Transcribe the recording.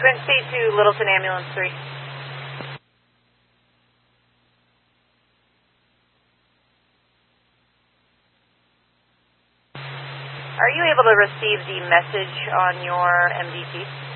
Frequency to Littleton Ambulance 3. Are you able to receive the message on your MDT?